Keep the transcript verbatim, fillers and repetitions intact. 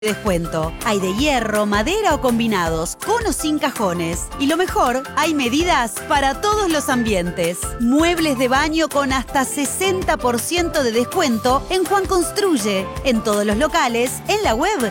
Descuento. Hay de hierro, madera o combinados, con o sin cajones. Y lo mejor, hay medidas para todos los ambientes. Muebles de baño con hasta sesenta por ciento de descuento en Juan Construye. En todos los locales, en la web